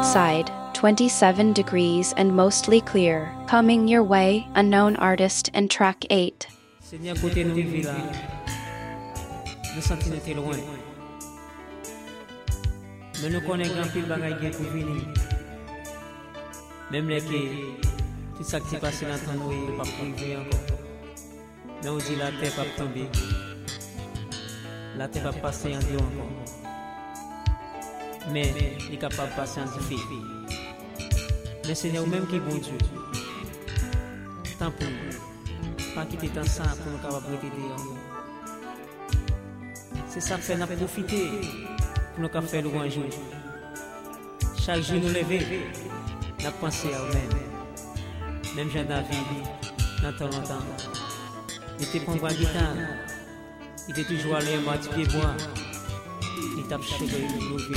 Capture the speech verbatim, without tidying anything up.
outside, twenty-seven degrees and mostly clear. Coming your way, Unknown Artist and track eight. Seigneur, côté nous vivons là, nous sentons nous loin. Mais nous connaissons grand pile bagaille pour venir. Même les qui, tout ça qui passe dans ton nous, pas privé encore. Mais on dit la terre va tomber. La terre va passer en dehors encore. Mais il est capable de passer en dehors. Mais Seigneur, même qui est bon Dieu. Tant pour nous. Pas quitter tant ça pour nous capables de t'aider. C'est ça que fait nous profiter pour nous faire louange. Chaque jour nous lever, nous pensons à nous-mêmes. Même Jean-David, dans tant longtemps. Il était pour la guitare. Il était toujours allé à moitié bois. Il tape chez lui.